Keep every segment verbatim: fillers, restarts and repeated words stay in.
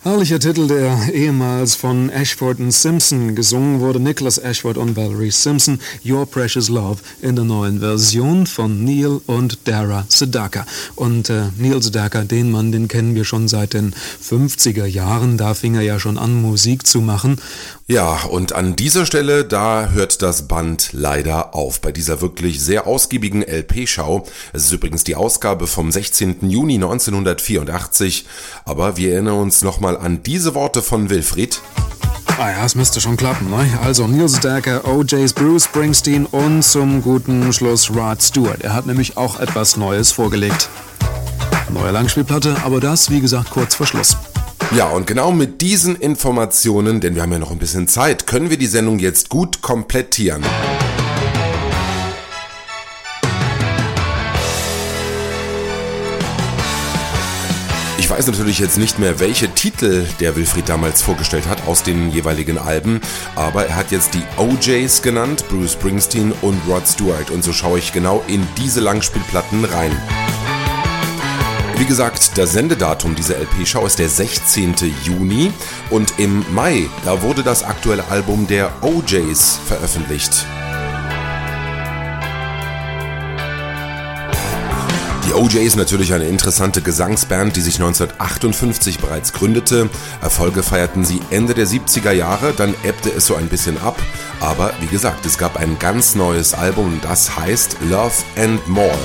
Herrlicher Titel, der ehemals von Ashford und Simpson gesungen wurde. Nicholas Ashford und Valerie Simpson, Your Precious Love, in der neuen Version von Neil und Dara Sedaka. Und äh, Neil Sedaka, den Mann, den kennen wir schon seit den fünfziger Jahren. Da fing er ja schon an, Musik zu machen. Ja, und an dieser Stelle, da hört das Band leider auf. Bei dieser wirklich sehr ausgiebigen L P-Schau. Es ist übrigens die Ausgabe vom sechzehnten Juni neunzehnhundertvierundachtzig. Aber wir erinnern uns nochmal an diese Worte von Wilfried. Ah ja, es müsste schon klappen, ne? Also Neil Sedaka, O Js, Bruce Springsteen und zum guten Schluss Rod Stewart. Er hat nämlich auch etwas Neues vorgelegt. Neue Langspielplatte, aber das, wie gesagt, kurz vor Schluss. Ja, und genau mit diesen Informationen, denn wir haben ja noch ein bisschen Zeit, können wir die Sendung jetzt gut komplettieren. Ich weiß natürlich jetzt nicht mehr, welche Titel der Wilfried damals vorgestellt hat aus den jeweiligen Alben, aber er hat jetzt die O Js genannt, Bruce Springsteen und Rod Stewart, und so schaue ich genau in diese Langspielplatten rein. Wie gesagt, das Sendedatum dieser L P-Schau ist der sechzehnten Juni und im Mai, da wurde das aktuelle Album der O Js veröffentlicht. Die O Js natürlich eine interessante Gesangsband, die sich neunzehnhundertachtundfünfzig bereits gründete. Erfolge feierten sie Ende der siebziger Jahre, dann ebbte es so ein bisschen ab. Aber wie gesagt, es gab ein ganz neues Album, das heißt Love and More.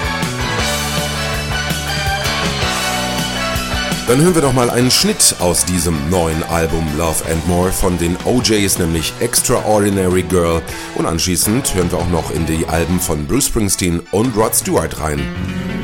Dann hören wir doch mal einen Schnitt aus diesem neuen Album Love and More von den O Js, nämlich Extraordinary Girl. Und anschließend hören wir auch noch in die Alben von Bruce Springsteen und Rod Stewart rein.